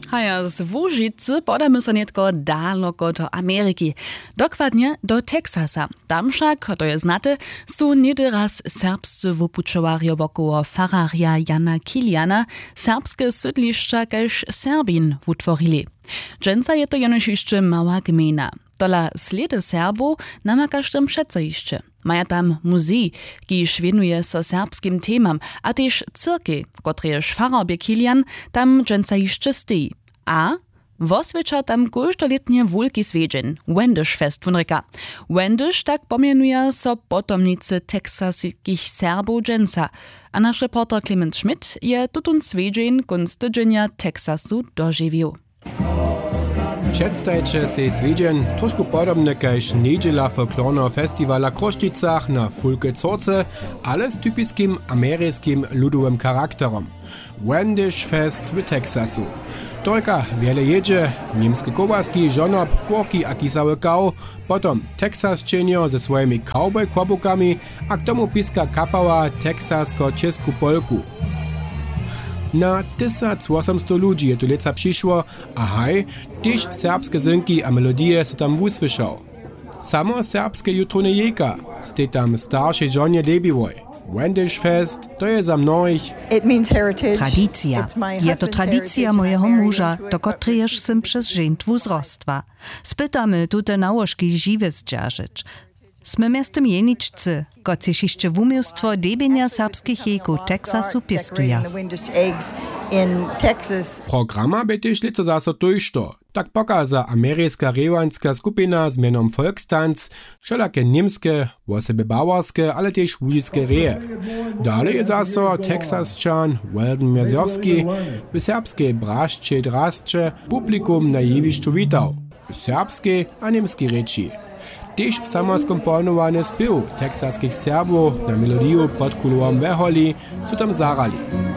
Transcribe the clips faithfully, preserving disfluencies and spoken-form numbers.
Haja z Łužicy podamy so netko daleko do Ameryki, dokładnie do Teksasa. Tam však, to je znate, su niedyraz serbscy wupučowarjo wokoło Fararia Jana Kiliana serbskie sydliszcza kaž Serbin wutworili. Dżęca je to jenož jeszcze mała gmina. Dola sledy Serbo namakaš tam přece jeszcze. Maja tam muzej, kiž věnuje so serbskim temam, a tež cyrky, kotrež Fararbie Kilian tam dżęca jeszcze stoi. A woswecza tam koždoletnie wulki svedźeń, Wendish Fest wunryka. Wendish tak pomienuje so potomnicy teksaskich Serbo dżęca. A nasz reporter Clemens Schmidt je tutun svedźeń kunst tydzienia Teksasu dožiwił. Předstajte si svedźeń trošku podobne kaž nedźela folklorného festivala Krošticach na Fulke Zorce, ale z typiskim ameryjskim ludowym charakterom. Wendish Fest w Teksasu. Trojka wiele jedzie, niemskie kołaski, żonob, kurki a kisały kał, potom Teksasčenio ze swoimi cowboy kłobukami, a k tomu piska kapała teksasko-česku polku. Na tysiąc osiemset ludzi je tu leca przyszło, a haj, też serbskie zynki a melodie se tam wusłyszał. Samo serbskie jutro nie jeka, ste tam starszej żonie debiwoj. Wendish Fest, to je za mnohých Tradycja. Je to tradycja mojego męża, do którejż sym przez żętwu wzrostwa. Spytamy tute nałożki żywe zdzierżyć. Sme miastem jeniczcy, kociž jeszcze wumiostwo debienia serbskich jejku Teksasu pistuja. Programa by też leca zase tojšto. Tak pokaza ameryjska rewanska skupina z menom Volkstanz, wszelakie niemskie, wosebe bawarskie, ale też łužickie reje. Dalej je zase Teksasčan Weldon Mierzowski w serbskiej braszcze draszcze publikum na jewiszczu witał. W serbskiej a niemskiej reči. Też samo skomponowany spiew teksaskich Serbów na melodiu pod kulową Weholi su tam zarali.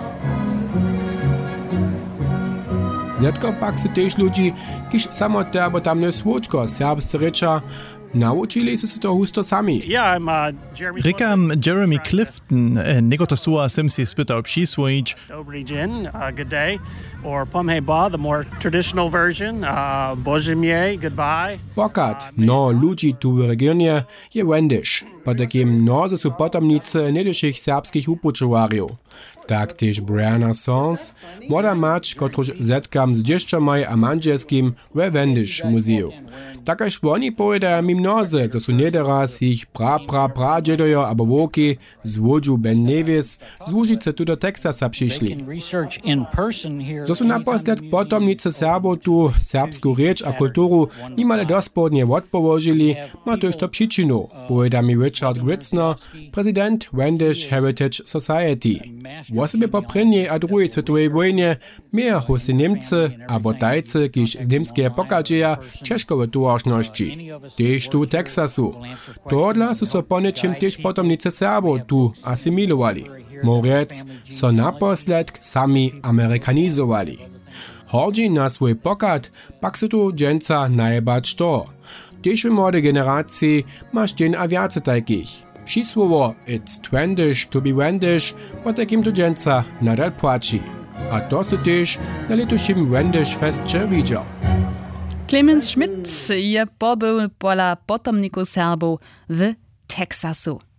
Zetko pak se też ludzi, kiż samo terbo tam ne słočko serbsce recza, naučili su se to husto sami. Yeah, I'm uh, Jeremy Rikam Jeremy Clifton, nego to sua sem si spytał přisvojić. Dobrý den, uh, good day. Or Pomhej Ba, the more traditional version. Uh, Božemie, goodbye. Pokat, no ludzi tu w regionie je Wendish, po takim mnoze su potomnice niedyszych serbskich upučowarjów. Tak też Brianna Sons, młoda mać, kotruż zetkam z dzieszczomaj a manželskim we Wendish muzeju. Takaż oni pojedają mi mnoze, to su niedaraz ich pra pra pra džedojo abo woki z Wodżu Ben Nevis z Łužice tu do Teksasa přišli. To su naposled potomnice Serbov tu serbsku reč a kulturu nimale dospodnje odpołožili, ma to što přičinu, pojeda mi Richard Gritzner, prezident Wendish Heritage Society. Wosebie po prvnej a druhej svetovej vojne miejachu si Niemcy abo Tajcy, kiž z niemskie pokadžeja češkové tovažnosti. Tež tu Teksasu. Tohodla su so ponečim tež potomnice Serbov tu asimilovali. Morec so naposled sami amerikanizovali. Hordzi na svoj pokad, pak su tu dženca najebać to. Tež v młodej generacji maš džen a viace takich. Přisłowo it's twendish to be wendish, po takim tu dženca nadal płaci. A to se tež na letoším Wendish Festče widział. Clemens Schmidt je pobył pola potomników Serbów w Teksasu.